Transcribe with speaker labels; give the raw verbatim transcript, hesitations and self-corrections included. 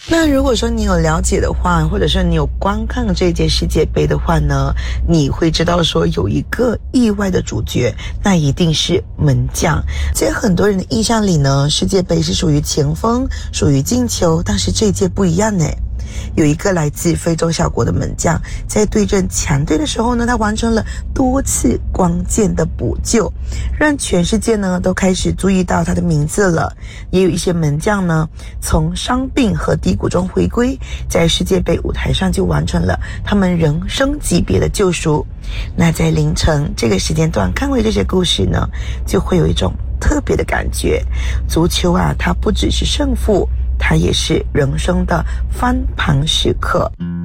Speaker 1: 那如果说你有了解的话，或者说你有观看这届世界杯的话呢，你会知道说有一个意外的主角，那一定是门将。在很多人的印象里呢，世界杯是属于前锋，属于进球，但是这一届不一样呢。有一个来自非洲小国的门将，在对阵强队的时候呢，他完成了多次关键的补救，让全世界呢都开始注意到他的名字了。也有一些门将呢，从伤病和低谷中回归，在世界杯舞台上就完成了他们人生级别的救赎。那在凌晨这个时间段看回这些故事呢，就会有一种特别的感觉。足球啊，它不只是胜负，它也是人生的翻盘时刻。